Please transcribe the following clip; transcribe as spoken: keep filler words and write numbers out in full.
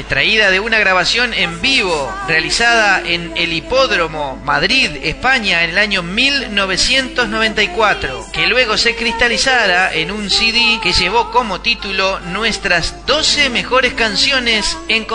extraída de una grabación en vivo realizada en el Hipódromo Madrid, España, en el año mil novecientos noventa y cuatro, que luego se cristalizara en un C D que llevó como título Nuestras doce mejores canciones en